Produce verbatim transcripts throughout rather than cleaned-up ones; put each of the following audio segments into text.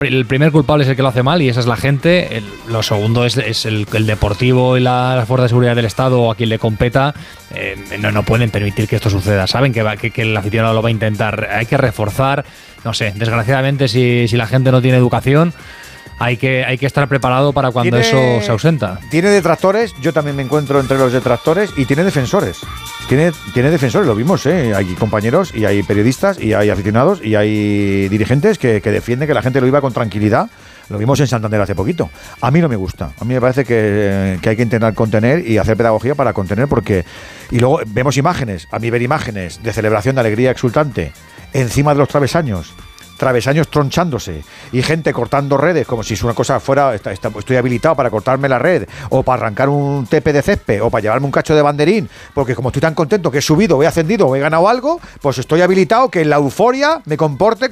el primer culpable es el que lo hace mal y esa es la gente. El, lo segundo es, es el, el deportivo y la, las fuerzas de seguridad del Estado o a quien le competa. Eh, no, no pueden permitir que esto suceda. Saben que, va, que, que el aficionado lo va a intentar. Hay que reforzar. No sé, desgraciadamente, si, si la gente no tiene educación, hay que, hay que estar preparado para cuando tiene, eso se ausenta. Tiene detractores, yo también me encuentro entre los detractores, y tiene defensores. Tiene, tiene defensores, lo vimos, ¿eh? Hay compañeros y hay periodistas y hay aficionados y hay dirigentes que, que defienden que la gente lo iba con tranquilidad. Lo vimos en Santander hace poquito. A mí no me gusta. A mí me parece que, que hay que intentar contener y hacer pedagogía para contener, porque... Y luego vemos imágenes, a mí ver imágenes de celebración, de alegría exultante encima de los travesaños, travesaños tronchándose y gente cortando redes como si una cosa fuera, está, está, estoy habilitado para cortarme la red o para arrancar un tepe de césped o para llevarme un cacho de banderín, porque como estoy tan contento que he subido o he ascendido o he ganado algo, pues estoy habilitado que en la euforia me comporte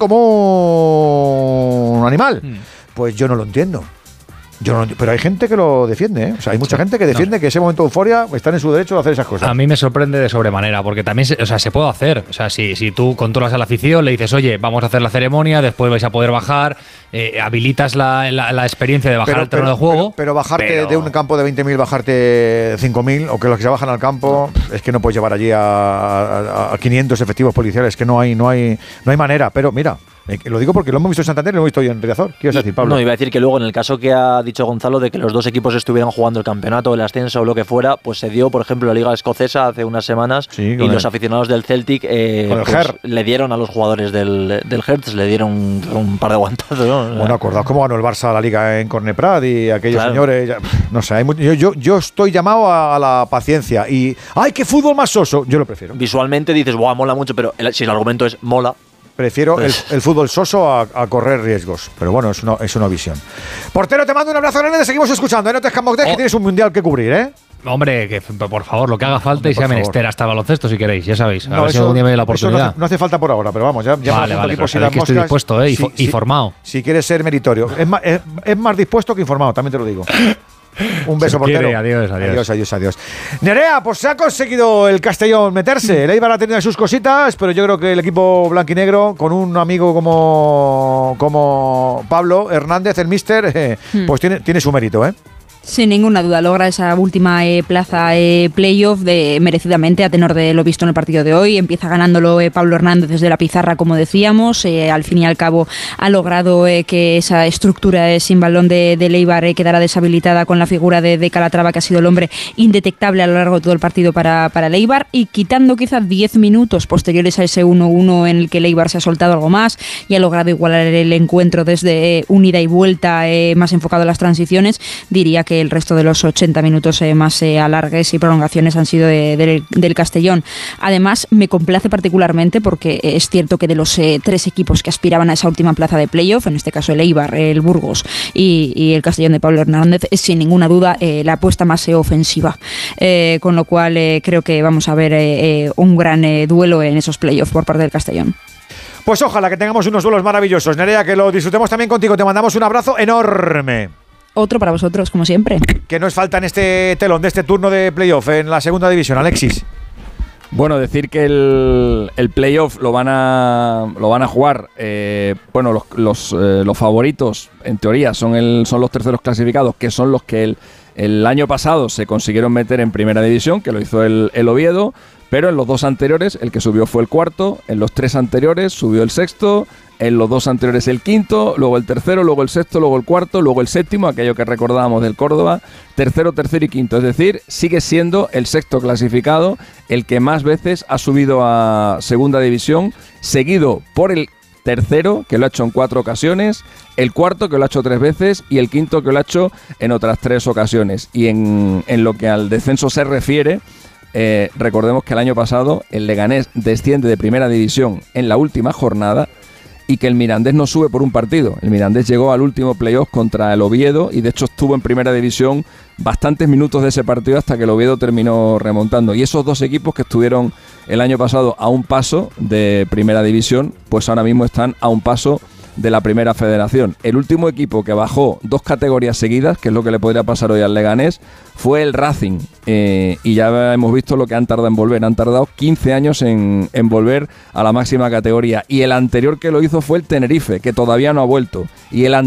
como un animal. Mm. Pues yo no lo entiendo. Yo no, pero hay gente que lo defiende, ¿eh? O sea, hay mucha sí, gente que defiende no. que ese momento de euforia están en su derecho de hacer esas cosas. A mí me sorprende de sobremanera, porque también se, o sea, se puede hacer. O sea, si, si tú controlas a la afición, le dices, oye, vamos a hacer la ceremonia, después vais a poder bajar, eh, habilitas la, la, la experiencia de bajar pero, al terreno pero, de juego. Pero, pero bajarte pero... de un campo de veinte mil, bajarte cinco mil, o que los que se bajan al campo, no. es que no puedes llevar allí a, a, a quinientos efectivos policiales, que no hay, no hay, no hay manera. Pero mira, lo digo porque lo hemos visto en Santander y lo hemos visto en Riazor. ¿Qué ibas a decir, Pablo? No, iba a decir que luego en el caso que ha dicho Gonzalo de que los dos equipos estuvieran jugando el campeonato, el ascenso o lo que fuera, pues se dio, por ejemplo, la Liga Escocesa hace unas semanas sí, y los aficionados del Celtic eh, pues, le dieron a los jugadores del, del Hertz, le dieron un, un par de guantazos, ¿no? Bueno, acordaos cómo ganó el Barça la Liga en Corneprat y aquellos claro. señores, ya, no sé, hay muy, yo, yo, yo estoy llamado a, a la paciencia y ¡ay, qué fútbol más soso! Yo lo prefiero. Visualmente dices, ¡buah, mola mucho! Pero el, si el argumento es mola, prefiero pues. el, el fútbol soso a, a correr riesgos. Pero bueno, es una, es una visión. Portero, te mando un abrazo grande. Te seguimos escuchando. ¿eh? No te escamoctes, oh. que tienes un mundial que cubrir, ¿eh? Hombre, que por favor, lo que haga falta. Hombre, y sea menester hasta baloncesto si queréis, ya sabéis. A no, ver eso, si algún día me da la oportunidad. No hace, no hace falta por ahora, pero vamos, ya, ya vale, vale, pero sabéis que estoy dispuesto, ¿eh? Y, si, y formado. Si, si quieres ser meritorio. Es más, es, es más dispuesto que informado, también te lo digo. Un beso, portero. Quiere, adiós, adiós. Adiós, adiós, adiós. Nerea, pues se ha conseguido el Castellón meterse. El Eibar ha tenido sus cositas, pero yo creo que el equipo blanquinegro, con un amigo como, como Pablo Hernández, el míster, eh, hmm. pues tiene, tiene su mérito, ¿eh? Sin ninguna duda, logra esa última eh, plaza eh, playoff de, merecidamente a tenor de lo visto en el partido de hoy. Empieza ganándolo eh, Pablo Hernández desde la pizarra, como decíamos. Eh, al fin y al cabo ha logrado eh, que esa estructura eh, sin balón de, de Eibar eh, quedara deshabilitada con la figura de, de Calatrava, que ha sido el hombre indetectable a lo largo de todo el partido para, para el Eibar, y quitando quizás diez minutos posteriores a ese uno uno en el que el Eibar se ha soltado algo más y ha logrado igualar el encuentro desde eh, un ida y vuelta eh, más enfocado a las transiciones, diría que el resto de los ochenta minutos eh, más eh, alargues y prolongaciones han sido de, de, del Castellón. Además, me complace particularmente porque es cierto que de los eh, tres equipos que aspiraban a esa última plaza de playoff, en este caso el Eibar, el Burgos y, y el Castellón de Pablo Hernández, es sin ninguna duda eh, la apuesta más eh, ofensiva. Eh, con lo cual eh, creo que vamos a ver eh, eh, un gran eh, duelo en esos playoffs por parte del Castellón. Pues ojalá que tengamos unos duelos maravillosos. Nerea, que lo disfrutemos también contigo. Te mandamos un abrazo enorme. Otro para vosotros, como siempre. ¿Qué nos falta en este telón de este turno de playoff en la segunda división, Alexis? Bueno, decir que el, el playoff lo van a lo van a jugar eh, bueno, los, los, eh, los favoritos, en teoría, son, el, son los terceros clasificados, que son los que el, el año pasado se consiguieron meter en primera división, que lo hizo el, el Oviedo, pero en los dos anteriores el que subió fue el cuarto, en los tres anteriores subió el sexto, en los dos anteriores el quinto, luego el tercero, luego el sexto, luego el cuarto, luego el séptimo, aquello que recordábamos del Córdoba, tercero, tercero y quinto. Es decir, sigue siendo el sexto clasificado el que más veces ha subido a segunda división, seguido por el tercero, que lo ha hecho en cuatro ocasiones, el cuarto, que lo ha hecho tres veces, y el quinto, que lo ha hecho en otras tres ocasiones. Y en, en lo que al descenso se refiere, eh, recordemos que el año pasado el Leganés desciende de primera división en la última jornada, y que el Mirandés no sube por un partido. El Mirandés llegó al último playoff contra el Oviedo y de hecho estuvo en primera división bastantes minutos de ese partido hasta que el Oviedo terminó remontando. Y esos dos equipos que estuvieron el año pasado a un paso de primera división, pues ahora mismo están a un paso de la primera federación. El último equipo que bajó dos categorías seguidas, que es lo que le podría pasar hoy al Leganés, fue el Racing, eh, y ya hemos visto lo que han tardado en volver. Han tardado quince años en, en volver a la máxima categoría, y el anterior que lo hizo fue el Tenerife, que todavía no ha vuelto, y el